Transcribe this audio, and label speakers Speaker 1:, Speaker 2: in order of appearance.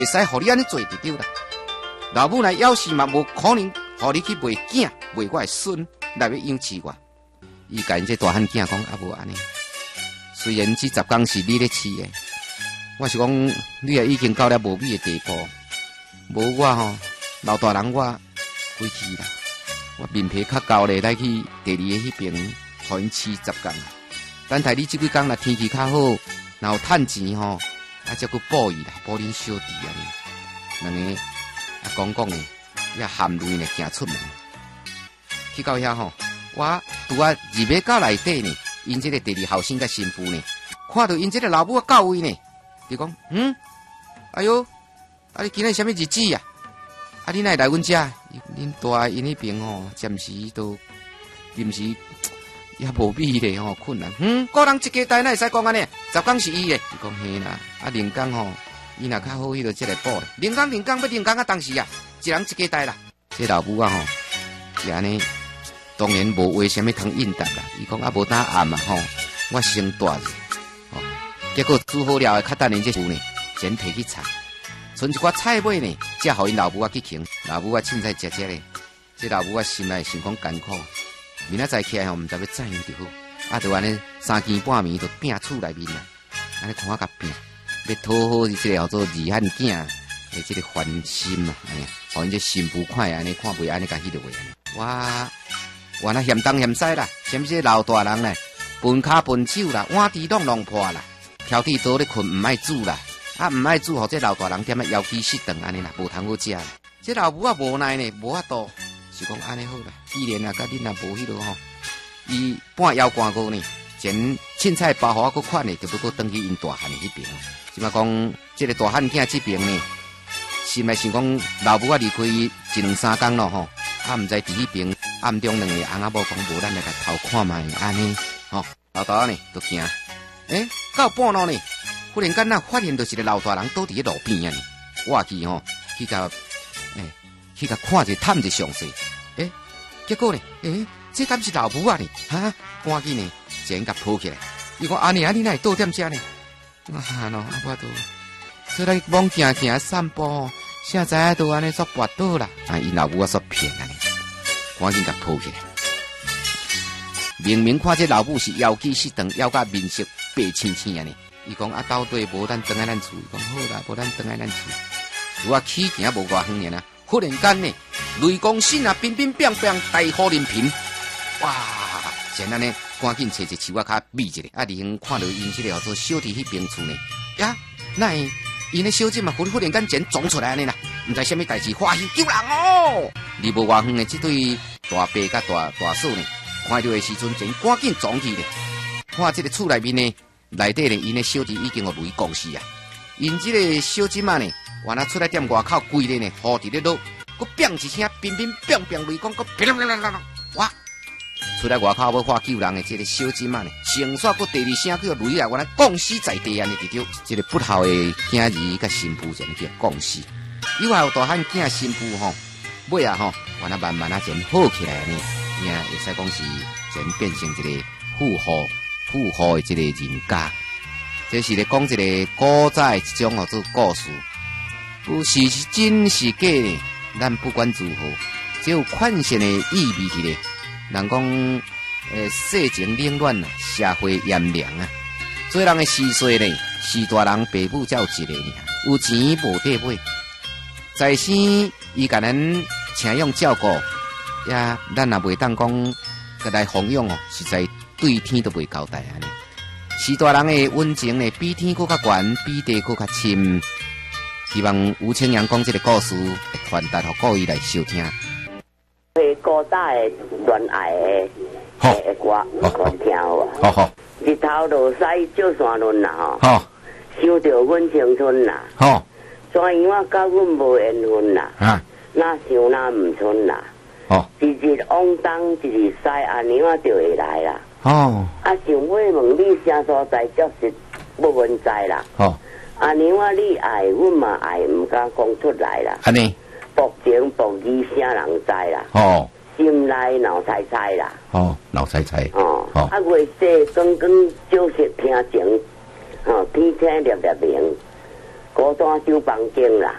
Speaker 1: 会使互你安尼做就对啦。老母呢，要是嘛无可能，互你去卖囝，卖我的孙来要养饲我。伊甲因这大汉囝讲啊，无安尼。虽然这10天是你咧饲的，我是讲你也已经到了无美的地步，无我吼，老大人我回去啦。我面皮较厚咧，来去第2个迄边，互因饲10天。等待你这几天若天气较好，然后趁钱吼，啊，再去补伊啦，补恁小弟安尼。两个啊讲诶，也含泪呢行出门。去到遐吼，我拄啊入要到内底呢，因这个第2后生甲新妇呢，看到因这个老母啊到位呢，就讲哎哟，啊你今日什么日子啊？啊你哪会来阮遮？恁大因迄边吼，暂时都临时也无米咧吼，困难。个人一家代哪会使讲安尼？10天是伊诶，伊讲嘿啦，啊另工吼，伊若较好，迄就即个补咧。另工要另工啊，当时啊，一人一家代啦。这老母啊吼，是安尼，当然无话什么通应答啦。伊讲啊无当暗啊吼，我先大去。吼，结果煮好了，较等因这妇呢，先摕去炒。剩一寡菜尾呢，才互因老母啊去请。老母啊凊彩食食咧，这老母啊心内想讲艰苦，明仔载起来吼，毋知要怎样就好。啊，就安尼3更半暝就拼厝内面啦，安尼看我甲拼，要讨好这个叫做二汉囝的这个欢心嘛，安尼，互因这心不快安尼看袂安尼甲迄个话，我那嫌东嫌西啦，嫌这老大人呢，分骹分手啦，碗箸弄破啦，挑剔倒咧困毋爱煮啦。啊，唔爱煮，互这老大人点啊腰肌失等安尼啦，无通好食啦。这老母啊无奈呢，无法度，是讲安尼好啦。既然啊，甲恁也无迄落吼，伊半腰干过呢，前凊彩包互我个款呢，就要倒去因大汉迄边。即嘛讲，这个大汉囝这边呢，心内想讲老母啊离开1、2、3天咯吼，啊唔知伫迄边暗中2个翁仔某讲无，咱来甲偷看卖安尼，吼，老大呢都惊，到半路呢。忽然间发现到一个老大人倒伫个路边啊！我去吼，去甲看者探者详细。结果呢，这敢是老母啊呢？赶紧呢，先甲抱起来。伊讲安尼啊，你哪会倒踮遮呢？我都出来往行散步吼，啥知影都安尼煞跋倒啦！因老母啊煞骗安尼，赶紧甲抱起来。明明看这老母是腰肌失当，腰甲面色白青青啊呢。伊讲啊，到底无咱转来咱厝，伊讲好啦，无咱转来咱厝。我起行无偌远呢，忽然间呢，雷公神啊，乒乒乓乓，大雨淋屏，哇！先安尼，赶紧找一树仔骹避一下。啊，离远看到因这个叫做小弟迄边厝呢，呀，那因的小姐嘛，忽然间前撞出来安尼啦，唔知什么代志，欢喜救人哦！离无偌远的这对大伯甲大嫂呢，看到的时阵前赶紧撞去咧，看这个厝内面呢。内底呢，因的小弟已经互雷公死啊！因这个小姐嘛呢，原来出来踮外口跪咧呢，雨伫咧落，佮砰一声，乒乒乓乓雷公，佮噼里啪啦啦，哇！出来外口要化救人的这个小姐嘛呢，先煞佮第2声叫雷啊，原来公死在地啊！呢，就这个不孝的囝儿甲新妇前叫公死，以后大汉囝新妇吼，尾啊吼，原来慢慢啊前好起来呢，也会使讲是前变成一个富豪的这个人家，这是咧讲一个古早一种叫做故事，不是真是假呢？咱不管如何，只有款式的意味去咧。人讲，世情冷暖啊，社会炎凉啊，做人的时岁呢，是大人爸母才有一个尔，有钱无地买，在生伊甲咱请用照顾，呀，咱也袂当讲甲来奉养哦，实在。对天都袂交代安尼，是大人的温情呢，比天搁较悬，比地搁较深。希望吴清阳讲这个故事，传达互各位来收听。
Speaker 2: 古早的恋爱的歌，我听好
Speaker 1: 好。
Speaker 2: 日头落西照山轮啦吼，想着阮青春啦，怎样啊甲阮无缘分啦，哪想哪毋春啦，一日往东一日西，安尼啊就会来啦。啊，想要问你啥所在，确实不分在啦。安尼我你爱，阮嘛爱，唔敢讲出来啦。
Speaker 1: 安尼，
Speaker 2: 薄情薄义，啥人知啦？心内闹猜猜啦。
Speaker 1: 闹猜猜。
Speaker 2: 啊，月色光光照射听情，天天粒粒明。 孤单收房间啦。